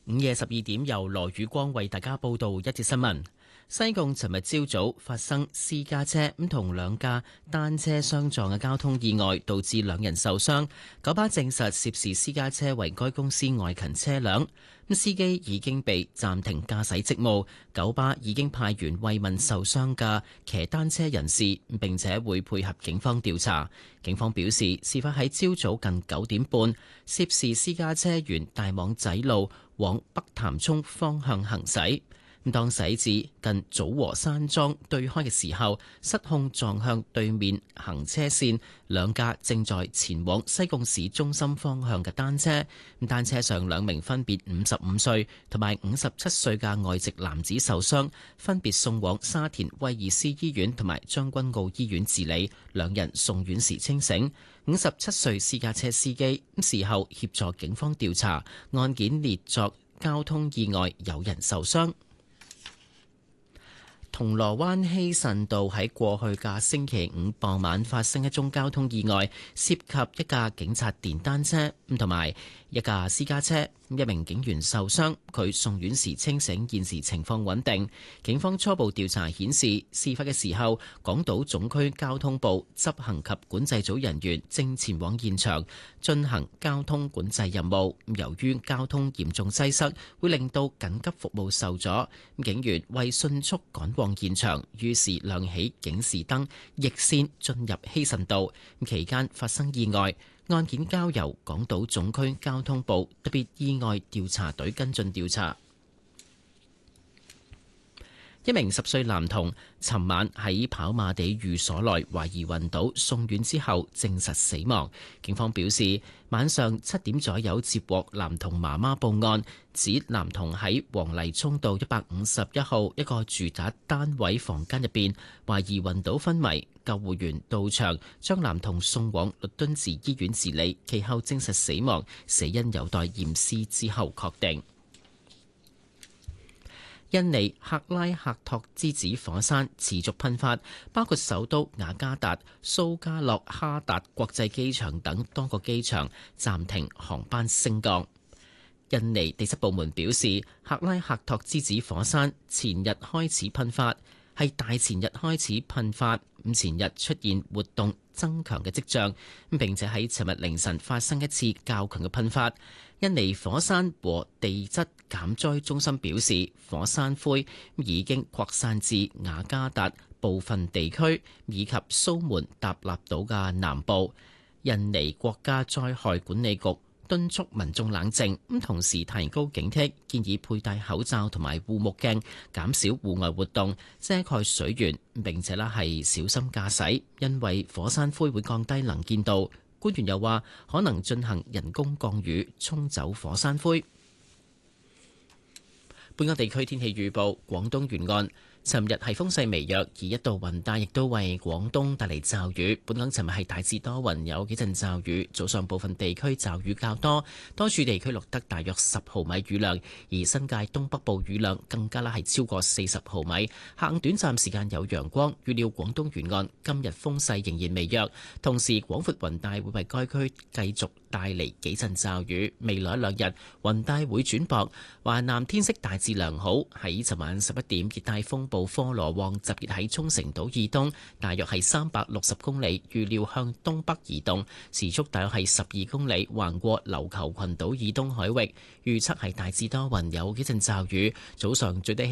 午夜12點，由羅宇光為大家報道一節新聞。西貢尋日朝早發生私家車同兩架單車相撞嘅交通意外，導致2人受傷。九巴證實涉事私家車為該公司外勤車輛，司機已經被暫停駕駛職務。九巴已經派員慰問受傷嘅騎單車人士，並且會配合警方調查。警方表示，事發喺朝早近9點半，涉事私家車沿大網仔路往北潭涌方向行駛。當駛至近祖和山莊對開嘅時候，失控撞向對面行車線兩架正在前往西貢市中心方向嘅單車。單車上2名分別55歲同埋57歲嘅外籍男子受傷，分別送往沙田威爾斯醫院同埋將軍澳醫院治理。2人送院時清醒。57歲私家車司機事後協助警方調查，案件列作交通意外，有人受傷。銅鑼灣希慎道喺過去嘅星期5傍晚發生一宗交通意外，涉及一架警察電單車同埋一架私家車，1名警員受傷，佢送院時清醒，現時情況穩定。警方初步調查顯示，事發嘅時候，港島總區交通部執行及管制組人員正前往現場進行交通管制任務。由於交通嚴重擠塞，會令到緊急服務受阻，警員為迅速趕往現場，於是亮起警示燈，逆線進入希慎道。期間發生意外。案件交由港島總區交通部特別意外調查隊跟進調查。1名10歲男童尋晚喺跑馬地寓所內懷疑暈倒，送院之後證實死亡。警方表示，晚上7點左右接獲男童媽媽報案，指男童喺黃泥涌道151號一個住宅單位房間入邊懷疑暈倒昏迷，救護員到場將男童送往律敦治醫院治理，其後證實死亡，死因有待驗屍之後確定。印尼克拉克托之子火山持續噴發，包括首都雅加達、蘇加諾哈達國際機場等多個機場暫停航班升降。印尼地質部門表示，克拉克托之子火山前日開始噴發，係大前日開始噴發，前日出現活動增強嘅跡象，並且喺尋日凌晨發生一次較強嘅噴發。印尼火山和地質減災中心表示，火山灰已經擴散至雅加達部分地區以及蘇門答臘島嘅南部。印尼國家災害管理局敦促民眾冷靜，同時提高警惕，建議佩戴口罩同埋護目鏡，減少戶外活動，遮蓋水源，並且係小心駕駛，因為火山灰會降低能見度。官員又話，可能進行人工降雨，沖走火山灰。本港地區天氣預報，廣東沿岸尋日係風勢微弱，而一道雲帶亦都為廣東帶嚟驟雨。本港尋日係大致多雲，有幾陣驟雨，早上部分地區驟雨較多，多處地區錄得大約10毫米雨量，而新界東北部雨量更加係超過40毫米。下午短暫時間有陽光，預料廣東沿岸今日風勢仍然微弱，同時廣闊雲帶會為該區繼續帶嚟幾陣驟雨。未來2日雲帶會轉薄，華南天色大致良好。喺尋晚11點，熱帶風暴科羅旺集結喺沖繩島以東，大約係360公里，預料向東北移動，時速大約係12公里，橫過琉球群島以東海域。預測係大致多雲，有幾陣驟雨，早上最低